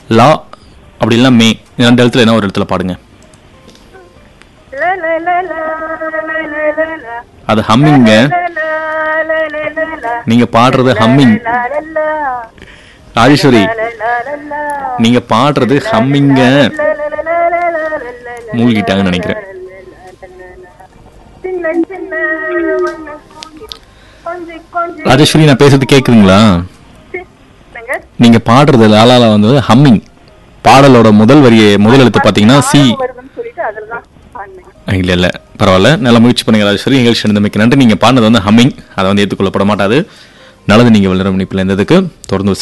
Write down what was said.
லா அப்படி இல்லைன்னா மே, அந்த இடத்துல என்ன ஒரு இடத்துல பாடுங்க. அது ஹம்மிங்க. நீங்க பாடுறது ஹம்மிங். ராஜேஸ்வரி, நீங்க பாடுறது ஹம்மிங்க. மூழ்கிட்டாங்கன்னு நினைக்கிறேன். ராஜேஸ்வரி, நான் பேசுறது கேக்குதுங்களா? நீங்க பாடுறது லாலால வந்து ஹம்மிங். பாடலோட முதல் எழுத்து பாத்தீங்கன்னா சி. இல்ல இல்ல, பரவாயில்ல, நல்லா முயற்சி பண்ணுங்க ராஜேஸ்வரி. நிகழ்ச்சி இருந்தமைக்கு நன்றி. நீங்க பாடினது வந்து ஹம்மிங், அதை வந்து ஏற்றுக்கொள்ளப்பட மாட்டாது. நல்லது, நீங்க வளர மன்னிப்பில் இருந்ததுக்கு தொடர்ந்து